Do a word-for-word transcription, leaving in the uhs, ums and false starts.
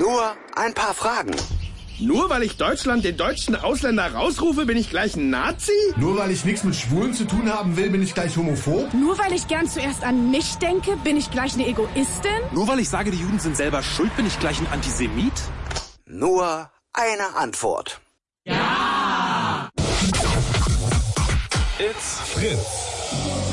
Nur ein paar Fragen. Nur weil ich Deutschland den deutschen Ausländer rausrufe, bin ich gleich ein Nazi? Nur weil ich nichts mit Schwulen zu tun haben will, bin ich gleich homophob? Nur weil ich gern zuerst an mich denke, bin ich gleich eine Egoistin? Nur weil ich sage, die Juden sind selber schuld, bin ich gleich ein Antisemit? Nur eine Antwort. Ja! It's Fritz.